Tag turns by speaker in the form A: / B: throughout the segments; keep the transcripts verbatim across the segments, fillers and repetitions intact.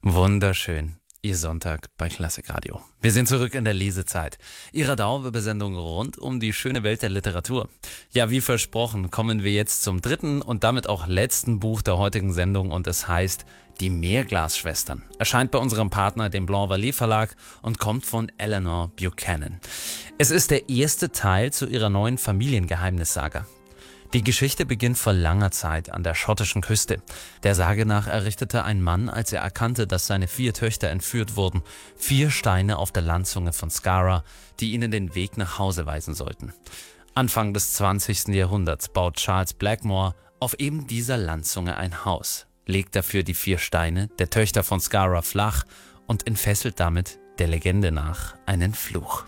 A: Wunderschön. Ihr Sonntag bei Klassikradio. Wir sind zurück in der Lesezeit. Ihrer Dauerwerbesendung rund um die schöne Welt der Literatur. Ja, wie versprochen, kommen wir jetzt zum dritten und damit auch letzten Buch der heutigen Sendung und es heißt Die Meerglasschwestern. Erscheint bei unserem Partner, dem Blanc-Vallée Verlag und kommt von Eleanor Buchanan. Es ist der erste Teil zu ihrer neuen Familiengeheimnissaga. Die Geschichte beginnt vor langer Zeit an der schottischen Küste. Der Sage nach errichtete ein Mann, als er erkannte, dass seine vier Töchter entführt wurden, vier Steine auf der Landzunge von Skara, die ihnen den Weg nach Hause weisen sollten. Anfang des zwanzigsten Jahrhunderts baut Charles Blackmore auf eben dieser Landzunge ein Haus, legt dafür die vier Steine der Töchter von Skara flach und entfesselt damit, der Legende nach, einen Fluch.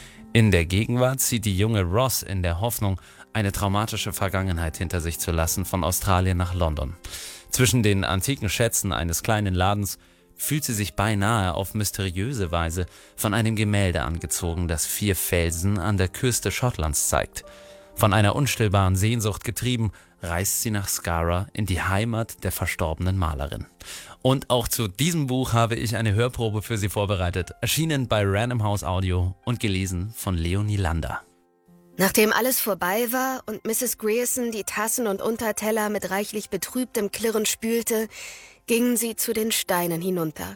A: In der Gegenwart zieht die junge Ross in der Hoffnung, eine traumatische Vergangenheit hinter sich zu lassen, von Australien nach London. Zwischen den antiken Schätzen eines kleinen Ladens fühlt sie sich beinahe auf mysteriöse Weise von einem Gemälde angezogen, das vier Felsen an der Küste Schottlands zeigt. Von einer unstillbaren Sehnsucht getrieben, reist sie nach Skara in die Heimat der verstorbenen Malerin. Und auch zu diesem Buch habe ich eine Hörprobe für Sie vorbereitet, erschienen bei Random House Audio und gelesen von Leonie Lander.
B: Nachdem alles vorbei war und Misses Grierson die Tassen und Unterteller mit reichlich betrübtem Klirren spülte, gingen sie zu den Steinen hinunter.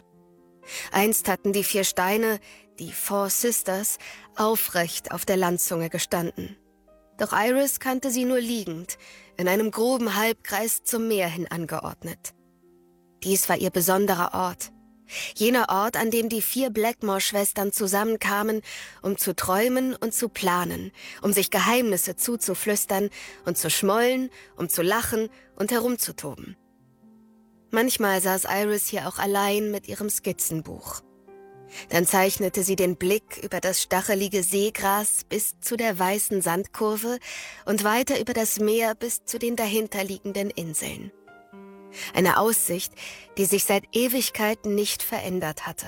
B: Einst hatten die vier Steine, die Four Sisters, aufrecht auf der Landzunge gestanden. Doch Iris kannte sie nur liegend, in einem groben Halbkreis zum Meer hin angeordnet. Dies war ihr besonderer Ort. Jener Ort, an dem die vier Blackmore-Schwestern zusammenkamen, um zu träumen und zu planen, um sich Geheimnisse zuzuflüstern und zu schmollen, um zu lachen und herumzutoben. Manchmal saß Iris hier auch allein mit ihrem Skizzenbuch. Dann zeichnete sie den Blick über das stachelige Seegras bis zu der weißen Sandkurve und weiter über das Meer bis zu den dahinterliegenden Inseln. Eine Aussicht, die sich seit Ewigkeiten nicht verändert hatte.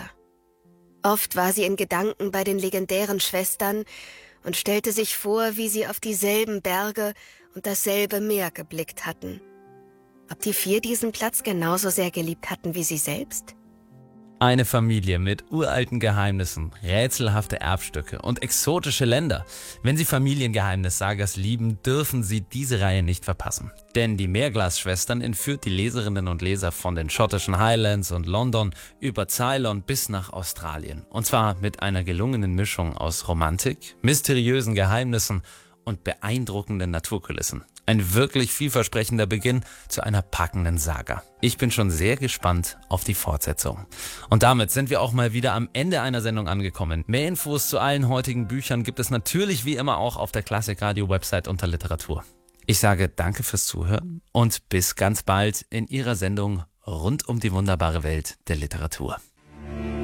B: Oft war sie in Gedanken bei den legendären Schwestern und stellte sich vor, wie sie auf dieselben Berge und dasselbe Meer geblickt hatten. Ob die vier diesen Platz genauso sehr geliebt hatten wie sie selbst?
A: Eine Familie mit uralten Geheimnissen, rätselhafte Erbstücke und exotische Länder. Wenn Sie Familiengeheimnissagas lieben, dürfen Sie diese Reihe nicht verpassen. Denn die Meerglasschwestern entführt die Leserinnen und Leser von den schottischen Highlands und London über Ceylon bis nach Australien. Und zwar mit einer gelungenen Mischung aus Romantik, mysteriösen Geheimnissen und beeindruckenden Naturkulissen. Ein wirklich vielversprechender Beginn zu einer packenden Saga. Ich bin schon sehr gespannt auf die Fortsetzung. Und damit sind wir auch mal wieder am Ende einer Sendung angekommen. Mehr Infos zu allen heutigen Büchern gibt es natürlich wie immer auch auf der Klassikradio-Website unter Literatur. Ich sage danke fürs Zuhören und bis ganz bald in Ihrer Sendung rund um die wunderbare Welt der Literatur.